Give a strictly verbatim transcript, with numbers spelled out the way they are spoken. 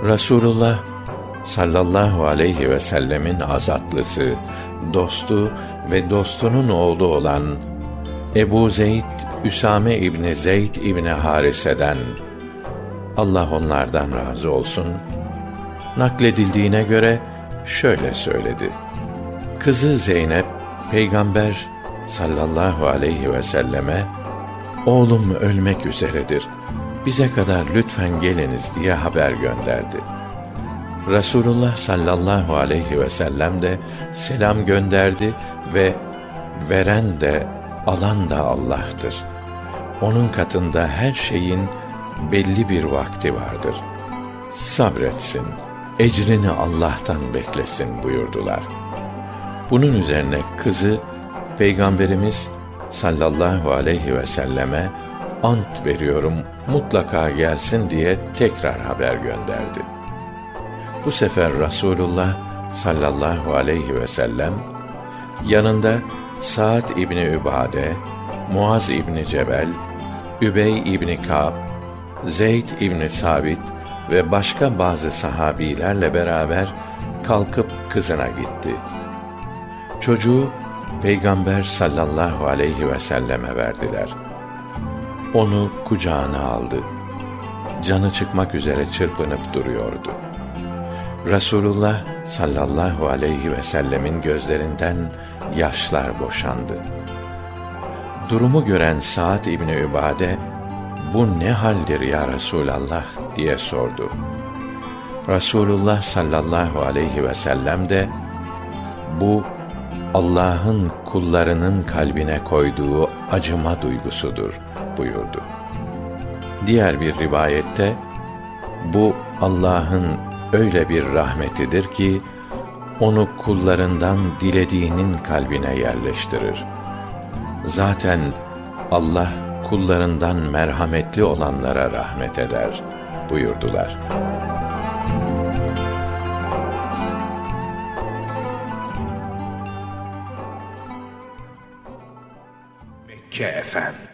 Resulullah sallallahu aleyhi ve sellemin azatlısı, dostu ve dostunun oğlu olan Ebu Zeyd Üsame İbni Zeyd İbni Harise'den, Allah onlardan razı olsun, nakledildiğine göre şöyle söyledi: Kızı Zeynep, Peygamber sallallahu aleyhi ve selleme, oğlum ölmek üzeredir, bize kadar lütfen geliniz diye haber gönderdi. Resulullah sallallahu aleyhi ve sellem de selam gönderdi ve veren de alan da Allah'tır. Onun katında her şeyin belli bir vakti vardır. Sabretsin, ecrini Allah'tan beklesin buyurdular. Bunun üzerine kızı Peygamberimiz sallallahu aleyhi ve selleme ant veriyorum mutlaka gelsin diye tekrar haber gönderdi. Bu sefer Resulullah sallallahu aleyhi ve sellem yanında Sa'd İbni Übade, Muaz İbni Cebel, Übey İbni Ka'b, Zeyd İbni Sabit ve başka bazı sahabilerle beraber kalkıp kızına gitti. Çocuğu Peygamber sallallahu aleyhi ve selleme verdiler. Onu kucağına aldı. Canı çıkmak üzere çırpınıp duruyordu. Resulullah sallallahu aleyhi ve sellemin gözlerinden yaşlar boşandı. Durumu gören Sa'd İbni Übade, "Bu ne haldir ya Resulallah?" diye sordu. Resulullah sallallahu aleyhi ve sellem de, "Bu Allah'ın kullarının kalbine koyduğu acıma duygusudur" buyurdu. Diğer bir rivayette, "Bu Allah'ın öyle bir rahmetidir ki onu kullarından dilediğinin kalbine yerleştirir. Zaten Allah kullarından merhametli olanlara rahmet eder" buyurdular. Mekke Efendi